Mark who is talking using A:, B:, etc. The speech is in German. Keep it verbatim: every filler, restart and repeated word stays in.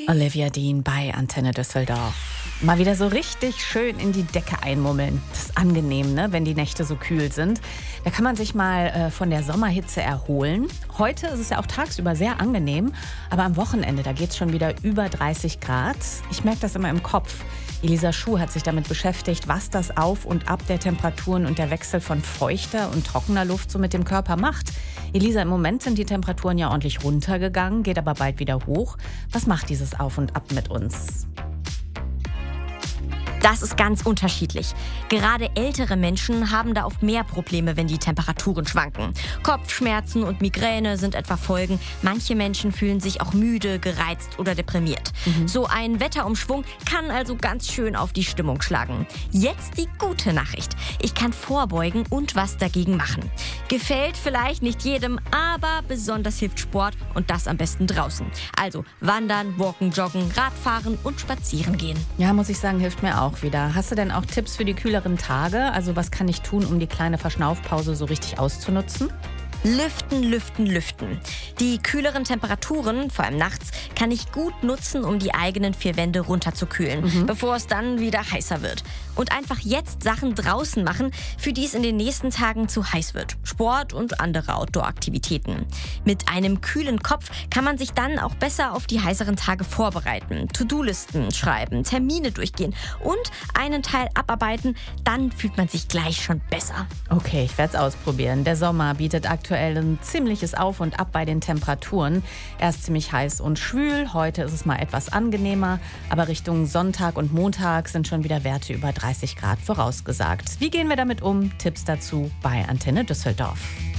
A: Olivia Dean bei Antenne Düsseldorf. Mal wieder so richtig schön in die Decke einmummeln. Das ist angenehm, ne, wenn die Nächte so kühl sind. Da kann man sich mal äh, von der Sommerhitze erholen. Heute ist es ja auch tagsüber sehr angenehm, aber am Wochenende, da geht es schon wieder über dreißig Grad. Ich merke das immer im Kopf. Elisa Schuh hat sich damit beschäftigt, was das Auf und Ab der Temperaturen und der Wechsel von feuchter und trockener Luft so mit dem Körper macht. Elisa, im Moment sind die Temperaturen ja ordentlich runtergegangen, geht aber bald wieder hoch. Was macht dieses Auf und Ab mit uns?
B: Das ist ganz unterschiedlich. Gerade ältere Menschen haben da oft mehr Probleme, wenn die Temperaturen schwanken. Kopfschmerzen und Migräne sind etwa Folgen. Manche Menschen fühlen sich auch müde, gereizt oder deprimiert. Mhm. So ein Wetterumschwung kann also ganz schön auf die Stimmung schlagen. Jetzt die gute Nachricht. Ich kann vorbeugen und was dagegen machen. Gefällt vielleicht nicht jedem, aber besonders hilft Sport und das am besten draußen. Also wandern, walken, joggen, Radfahren und spazieren gehen.
A: Ja, muss ich sagen, hilft mir auch wieder. Hast du denn auch Tipps für die kühleren Tage? Also was kann ich tun, um die kleine Verschnaufpause so richtig auszunutzen?
B: Lüften, lüften, lüften. Die kühleren Temperaturen, vor allem nachts, kann ich gut nutzen, um die eigenen vier Wände runterzukühlen, mhm. bevor es dann wieder heißer wird. Und einfach jetzt Sachen draußen machen, für die es in den nächsten Tagen zu heiß wird. Sport und andere Outdoor-Aktivitäten. Mit einem kühlen Kopf kann man sich dann auch besser auf die heißeren Tage vorbereiten. To-Do-Listen schreiben, Termine durchgehen und einen Teil abarbeiten. Dann fühlt man sich gleich schon besser.
A: Okay, ich werde es ausprobieren. Der Sommer bietet aktuell ein ziemliches Auf und Ab bei den Temperaturen. Erst ziemlich heiß und schwül, heute ist es mal etwas angenehmer, aber Richtung Sonntag und Montag sind schon wieder Werte über dreißig Grad vorausgesagt. Wie gehen wir damit um? Tipps dazu bei Antenne Düsseldorf.